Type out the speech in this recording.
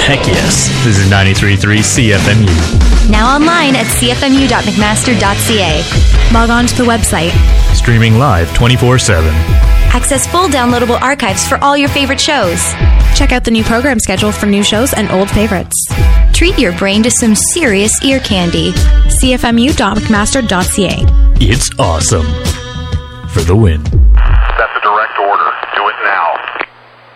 Heck yes. This is 93.3 CFMU. Now online at cfmu.mcmaster.ca. Log on to the website. Streaming live 24/7. Access full downloadable archives for all your favorite shows. Check out the new program schedule for new shows and old favorites. Treat your brain to some serious ear candy. cfmu.mcmaster.ca. It's awesome. For the win.